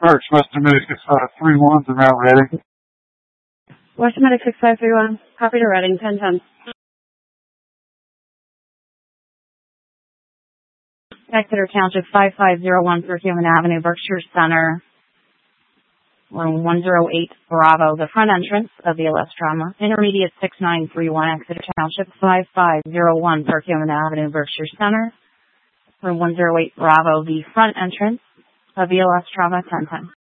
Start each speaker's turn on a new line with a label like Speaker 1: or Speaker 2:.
Speaker 1: Parks, Western Medic 6531, en route Reading.
Speaker 2: Western Medic 6531, copy to Reading, 1010. Exeter Township 5501 Perkiomen Avenue, Berkshire Center, room 108 Bravo, the front entrance of the LS Trauma. Intermediate 6931, Exeter Township 5501 Perkiomen Avenue, Berkshire Center, room 108 Bravo, the front entrance of the LS Trauma, 1010.